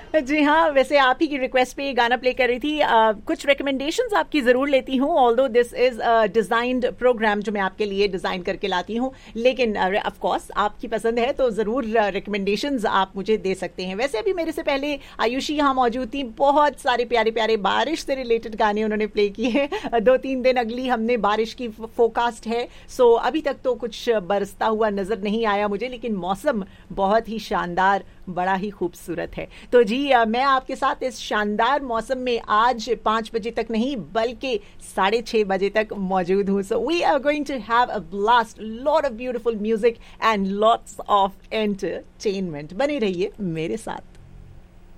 जी हाँ, वैसे आप ही की रिक्वेस्ट पे ये गाना प्ले कर रही थी। कुछ रिकमेंडेशंस आपकी ज़रूर लेती हूँ, although this is designed programme जो मैं आपके लिए डिज़ाइन करके लाती हूँ, लेकिन ऑफ कोर्स आपकी पसंद है तो ज़रूर रिकमेंडेशंस आप मुझे दे सकते हैं। वैसे अभी मेरे से पहले आयुषी यहाँ मौजूद थी, बहुत सारे प्यारे प्यारे बारिश से रिलेटेड गाने उन्होंने प्ले किए हैं। 2-3 दिन अगली हमने बारिश की फोकास्ट है, सो अभी तक तो कुछ बरसता हुआ नज़र नहीं आया मुझे, लेकिन मौसम बहुत ही शानदार, बड़ा ही खूबसूरत है। तो जी मैं आपके साथ इस शानदार मौसम में आज 5 बजे तक नहीं बल्कि 6:30 बजे तक मौजूद हूँ। So we are going to have a blast, lot of beautiful music and lots of entertainment. बने रहिए मेरे साथ।